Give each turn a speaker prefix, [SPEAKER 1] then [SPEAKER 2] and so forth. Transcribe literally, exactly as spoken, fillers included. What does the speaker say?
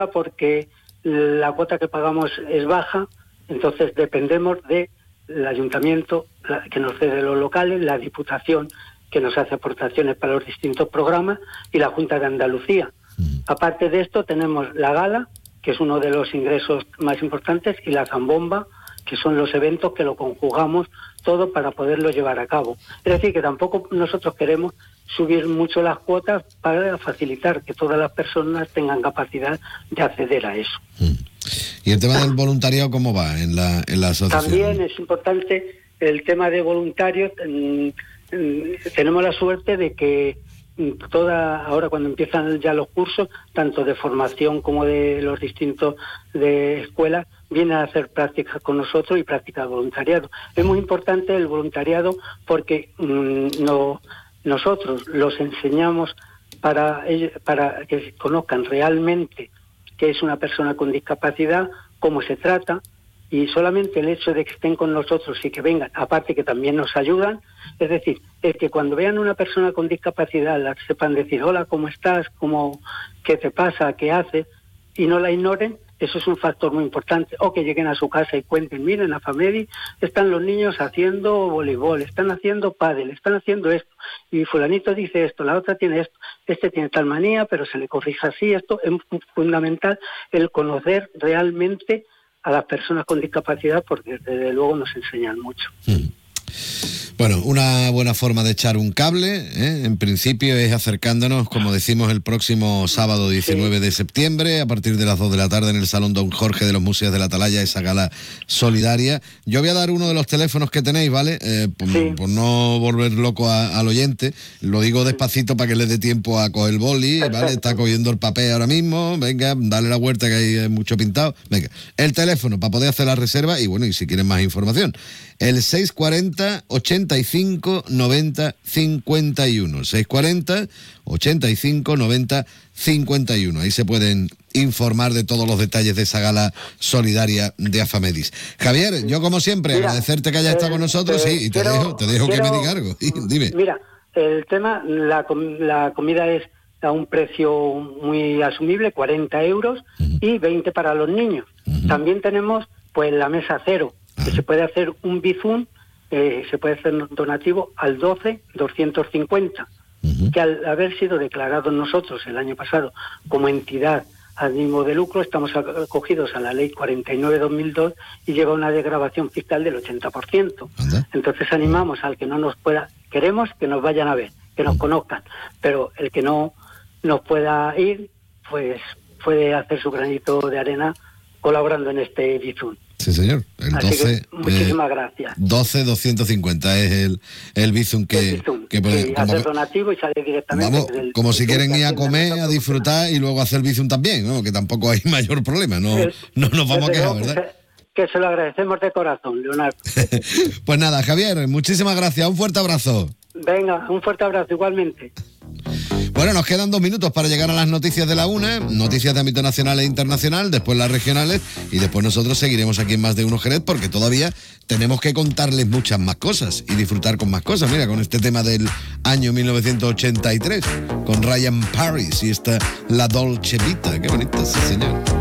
[SPEAKER 1] porque la cuota que pagamos es baja, entonces dependemos del ayuntamiento la, que nos cede los locales, la Diputación que nos hace aportaciones para los distintos programas y la Junta de Andalucía. Aparte de esto tenemos la gala, que es uno de los ingresos más importantes, y la zambomba, que son los eventos que lo conjugamos todo para poderlo llevar a cabo. Es decir, que tampoco nosotros queremos subir mucho las cuotas para facilitar que todas las personas tengan capacidad de acceder a eso.
[SPEAKER 2] ¿Y el tema del voluntariado cómo va en la, en la asociación?
[SPEAKER 1] También es importante el tema de voluntarios. Tenemos la suerte de que toda ahora cuando empiezan ya los cursos, tanto de formación como de los distintos de escuelas, vienen a hacer prácticas con nosotros y prácticas de voluntariado. Es muy importante el voluntariado porque mmm, no, nosotros los enseñamos para, para que conozcan realmente qué es una persona con discapacidad, cómo se trata, y solamente el hecho de que estén con nosotros y que vengan, aparte que también nos ayudan, es decir, es que cuando vean a una persona con discapacidad la sepan decir, hola, ¿cómo estás? ¿Cómo, ¿Qué te pasa? ¿Qué haces? Y no la ignoren, eso es un factor muy importante. O que lleguen a su casa y cuenten, miren, a Famedi están los niños haciendo voleibol, están haciendo pádel, están haciendo esto, y fulanito dice esto, la otra tiene esto, este tiene tal manía, pero se le corrige así. Esto es fundamental, el conocer realmente a las personas con discapacidad, porque desde luego nos enseñan mucho.
[SPEAKER 2] Mm. Bueno, una buena forma de echar un cable, ¿eh? En principio es acercándonos, como decimos, el próximo sábado diecinueve sí. de septiembre, a partir de las dos de la tarde en el Salón Don Jorge de los Museos de la Atalaya, esa gala solidaria. Yo voy a dar uno de los teléfonos que tenéis, ¿vale? Eh, por, sí. por no volver loco a, al oyente, lo digo despacito para que le dé tiempo a coger el boli, ¿vale? Perfecto. Está cogiendo el papel ahora mismo, venga, dale la vuelta que hay mucho pintado. Venga, el teléfono para poder hacer la reserva y bueno, y si quieren más información, el seis cuarenta, ochenta y cinco, noventa, cincuenta y uno. seis cuarenta, ochenta y cinco, noventa, cincuenta y uno. Ahí se pueden informar de todos los detalles de esa gala solidaria de Afamedis. Javier, yo como siempre, mira, agradecerte que hayas eh, estado con nosotros eh, sí, y te quiero, dejo, te dejo quiero, que me diga algo. Dime.
[SPEAKER 1] Mira, el tema, la, la comida es a un precio muy asumible, cuarenta euros, uh-huh. y veinte para los niños. Uh-huh. También tenemos pues la mesa cero, uh-huh. que se puede hacer un bizum. Eh, se puede hacer donativo al doce doscientos cincuenta, uh-huh. que al haber sido declarados nosotros el año pasado como entidad al ánimo de lucro, estamos acogidos a la ley cuarenta y nueve barra dos mil dos y lleva una desgravación fiscal del ochenta por ciento. Uh-huh. Entonces animamos al que no nos pueda, queremos que nos vayan a ver, que nos uh-huh. conozcan, pero el que no nos pueda ir, pues puede hacer su granito de arena colaborando en este bizum.
[SPEAKER 2] Sí, señor. El
[SPEAKER 1] Así
[SPEAKER 2] doce,
[SPEAKER 1] que, muchísimas
[SPEAKER 2] eh,
[SPEAKER 1] gracias.
[SPEAKER 2] doce doscientos cincuenta es el, el bizum que...
[SPEAKER 1] El bizum,
[SPEAKER 2] que puede,
[SPEAKER 1] sí,
[SPEAKER 2] como,
[SPEAKER 1] hacer donativo y sale directamente...
[SPEAKER 2] Vamos,
[SPEAKER 1] del,
[SPEAKER 2] como si quieren ir a comer,
[SPEAKER 1] nosotros,
[SPEAKER 2] a disfrutar y luego hacer bizum también, ¿no? Que tampoco hay mayor problema, no, es, no nos vamos a quejar, ¿verdad?
[SPEAKER 1] Que se, que se lo agradecemos de corazón, Leonardo.
[SPEAKER 2] Pues nada, Javier, muchísimas gracias, un fuerte abrazo.
[SPEAKER 1] Venga, un fuerte abrazo igualmente.
[SPEAKER 2] Bueno, nos quedan dos minutos para llegar a las noticias de la una, noticias de ámbito nacional e internacional, después las regionales y después nosotros seguiremos aquí en Más de Uno Jerez porque todavía tenemos que contarles muchas más cosas y disfrutar con más cosas. Mira, con este tema del año mil novecientos ochenta y tres, con Ryan Paris y esta La Dolce Vita, qué bonita, sí señor.